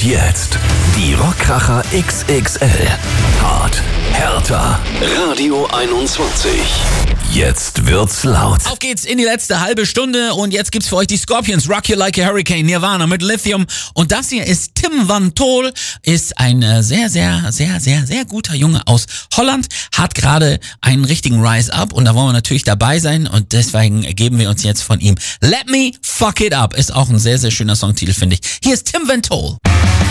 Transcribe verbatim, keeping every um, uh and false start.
jetzt die Rockkracher X X L. Hart, härter. Radio einundzwanzig. Jetzt wird's laut. Auf geht's in die letzte halbe Stunde und jetzt gibt's für euch die Scorpions, Rock You Like a Hurricane, Nirvana mit Lithium. Und das hier ist Tim Van Tol, ist ein sehr, sehr, sehr, sehr, sehr guter Junge aus Holland, hat gerade einen richtigen Rise-Up und da wollen wir natürlich dabei sein und deswegen geben wir uns jetzt von ihm Let Me Fuck It Up. Ist auch ein sehr, sehr schöner Songtitel, finde ich. Hier ist Tim Van Tol.